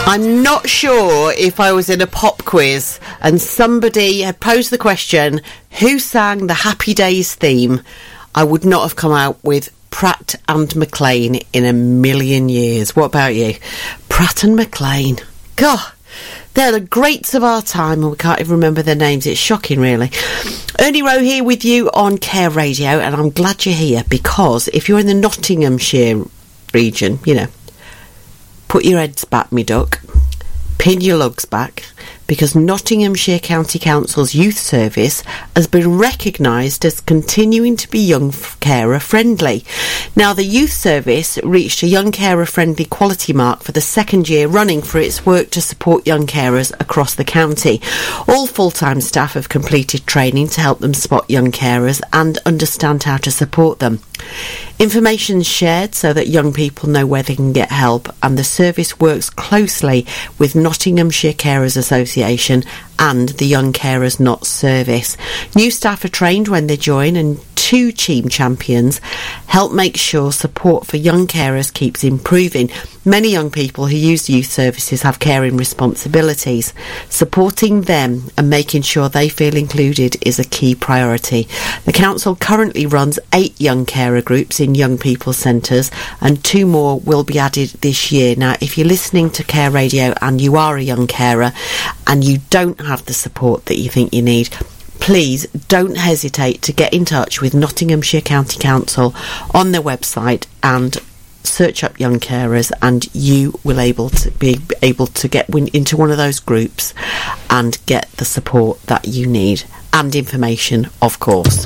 I'm not sure if I was in a pop quiz and somebody had posed the question, who sang the Happy Days theme? I would not have come out with Pratt and McLean in a million years. What about you? Pratt and McLean. God, they're the greats of our time and we can't even remember their names. It's shocking, really. Ernie Rowe here with you on Care Radio, and I'm glad you're here because if you're in the Nottinghamshire region, you know, put your heads back, me duck. Pin your lugs back, because Nottinghamshire County Council's youth service has been recognised as continuing to be young carer friendly. Now, the youth service reached a young carer friendly quality mark for the second year running for its work to support young carers across the county. All full-time staff have completed training to help them spot young carers and understand how to support them. Information shared so that young people know where they can get help, and the service works closely with Nottinghamshire Carers Association and the Young Carers Not service. New staff are trained when they join, and 2 team champions help make sure support for young carers keeps improving. Many young people who use youth services have caring responsibilities. Supporting them and making sure they feel included is a key priority. The council currently runs 8 young carer groups in young people centres, and 2 more will be added this year. Now, if you're listening to Care Radio and you are a young carer and you don't have the support that you think you need, please don't hesitate to get in touch with Nottinghamshire County Council on their website and search up young carers, and you will be able to get into one of those groups and get the support that you need, and information, of course.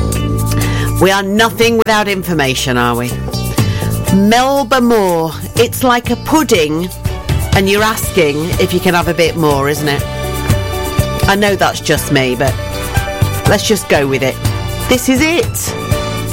We are nothing without information, are we? Melba Moore, it's like a pudding and you're asking if you can have a bit more, isn't it? I know that's just me, but let's just go with it. This is it.